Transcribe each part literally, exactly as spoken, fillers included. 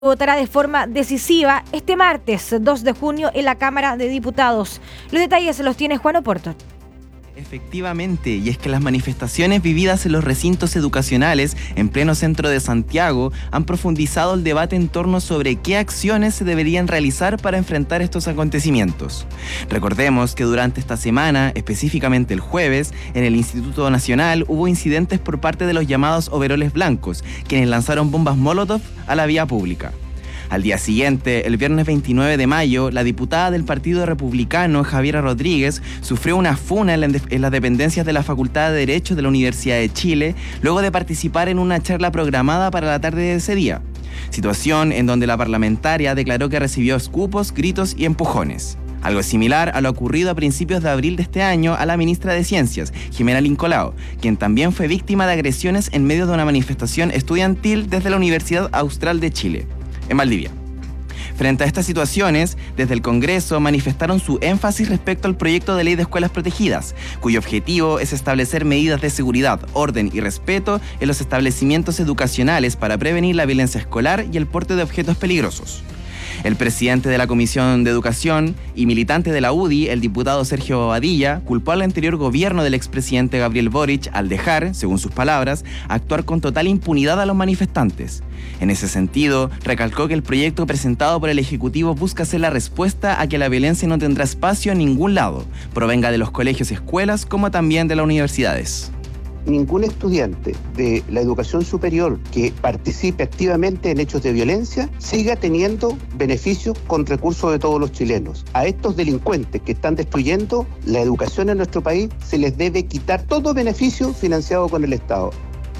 votará de forma decisiva este martes dos de junio en la Cámara de Diputados. Los detalles los tiene Juan Oporto. Efectivamente, y es que las manifestaciones vividas en los recintos educacionales en pleno centro de Santiago han profundizado el debate en torno sobre qué acciones se deberían realizar para enfrentar estos acontecimientos. Recordemos que durante esta semana, específicamente el jueves, en el Instituto Nacional hubo incidentes por parte de los llamados overoles blancos, quienes lanzaron bombas Molotov a la vía pública. Al día siguiente, el viernes veintinueve de mayo, la diputada del Partido Republicano, Javiera Rodríguez, sufrió una funa en, la, en las dependencias de la Facultad de Derecho de la Universidad de Chile, luego de participar en una charla programada para la tarde de ese día. Situación en donde la parlamentaria declaró que recibió escupos, gritos y empujones. Algo similar a lo ocurrido a principios de abril de este año a la ministra de Ciencias, Jimena Lincolao, quien también fue víctima de agresiones en medio de una manifestación estudiantil desde la Universidad Austral de Chile, en Valdivia. Frente a estas situaciones, desde el Congreso manifestaron su énfasis respecto al proyecto de ley de escuelas protegidas, cuyo objetivo es establecer medidas de seguridad, orden y respeto en los establecimientos educacionales para prevenir la violencia escolar y el porte de objetos peligrosos. El presidente de la Comisión de Educación y militante de la U D I, el diputado Sergio Bobadilla, culpó al anterior gobierno del expresidente Gabriel Boric al dejar, según sus palabras, actuar con total impunidad a los manifestantes. En ese sentido, recalcó que el proyecto presentado por el Ejecutivo busca ser la respuesta a que la violencia no tendrá espacio en ningún lado, provenga de los colegios y escuelas como también de las universidades. Ningún estudiante de la educación superior que participe activamente en hechos de violencia siga teniendo beneficios con recursos de todos los chilenos. A estos delincuentes que están destruyendo la educación en nuestro país se les debe quitar todo beneficio financiado con el Estado.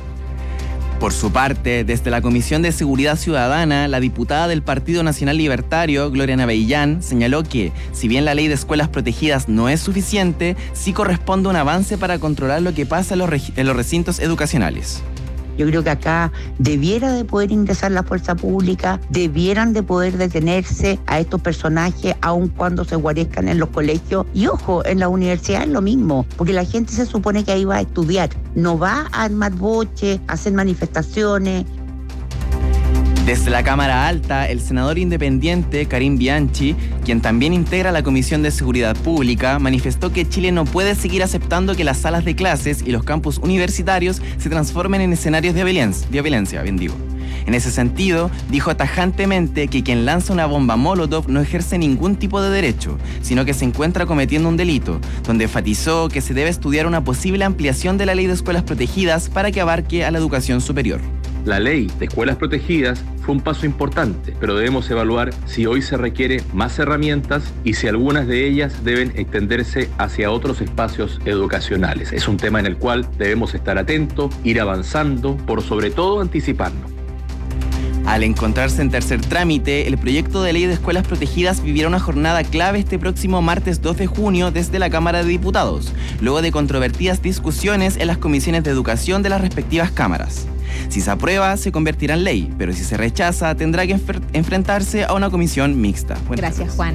Por su parte, desde la Comisión de Seguridad Ciudadana, la diputada del Partido Nacional Libertario, Gloria Navellán, señaló que, si bien la ley de escuelas protegidas no es suficiente, sí corresponde un avance para controlar lo que pasa en los, re- en los recintos educacionales. Yo creo que acá debiera de poder ingresar la fuerza pública, debieran de poder detenerse a estos personajes aun cuando se guarezcan en los colegios. Y ojo, en la universidad es lo mismo, porque la gente se supone que ahí va a estudiar, no va a armar boche, a hacer manifestaciones. Desde la Cámara Alta, el senador independiente Karim Bianchi, quien también integra la Comisión de Seguridad Pública, manifestó que Chile no puede seguir aceptando que las salas de clases y los campus universitarios se transformen en escenarios de violencia, de violencia, bien digo. En ese sentido, dijo tajantemente que quien lanza una bomba Molotov no ejerce ningún tipo de derecho, sino que se encuentra cometiendo un delito, donde enfatizó que se debe estudiar una posible ampliación de la ley de escuelas protegidas para que abarque a la educación superior. La ley de escuelas protegidas fue un paso importante, pero debemos evaluar si hoy se requiere más herramientas y si algunas de ellas deben extenderse hacia otros espacios educacionales. Es un tema en el cual debemos estar atentos, ir avanzando, por sobre todo anticiparnos. Al encontrarse en tercer trámite, el proyecto de ley de escuelas protegidas vivirá una jornada clave este próximo martes dos de junio desde la Cámara de Diputados, luego de controvertidas discusiones en las comisiones de educación de las respectivas cámaras. Si se aprueba, se convertirá en ley, pero si se rechaza, tendrá que enfer- enfrentarse a una comisión mixta. Buenas Gracias, tardes. Juan.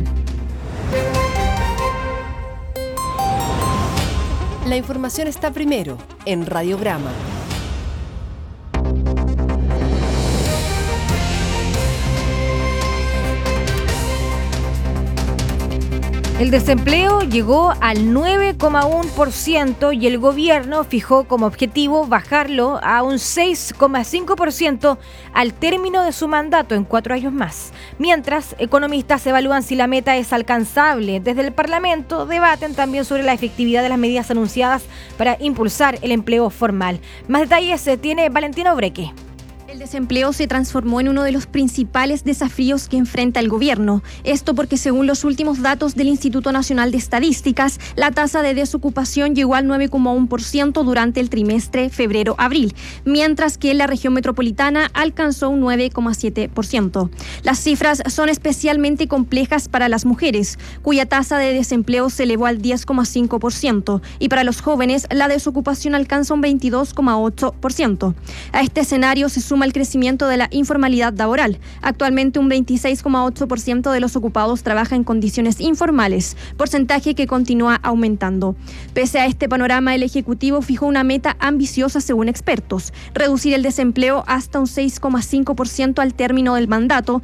La información está primero en Radiograma. El desempleo llegó al nueve coma uno por ciento y el gobierno fijó como objetivo bajarlo a un seis coma cinco por ciento al término de su mandato en cuatro años más. Mientras, economistas evalúan si la meta es alcanzable. Desde el Parlamento debaten también sobre la efectividad de las medidas anunciadas para impulsar el empleo formal. Más detalles tiene Valentina Obreque. El desempleo se transformó en uno de los principales desafíos que enfrenta el gobierno. Esto porque, según los últimos datos del Instituto Nacional de Estadísticas, la tasa de desocupación llegó al nueve coma uno por ciento durante el trimestre febrero-abril, mientras que en la región metropolitana alcanzó un nueve coma siete por ciento. Las cifras son especialmente complejas para las mujeres, cuya tasa de desempleo se elevó al diez coma cinco por ciento, y para los jóvenes la desocupación alcanza un veintidós coma ocho por ciento. A este escenario se suma al crecimiento de la informalidad laboral. Actualmente un veintiséis coma ocho por ciento de los ocupados trabaja en condiciones informales, porcentaje que continúa aumentando. Pese a este panorama, el Ejecutivo fijó una meta ambiciosa según expertos: reducir el desempleo hasta un seis coma cinco por ciento al término del mandato,